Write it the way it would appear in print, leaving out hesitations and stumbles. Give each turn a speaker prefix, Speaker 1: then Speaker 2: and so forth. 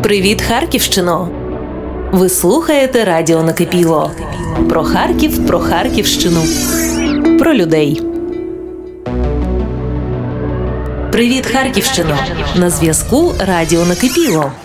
Speaker 1: Привіт, Харківщино! Ви слухаєте Радіо Накипіло. Про Харків, про Харківщину, про людей. Привіт, Харківщино! На зв'язку Радіо Накипіло.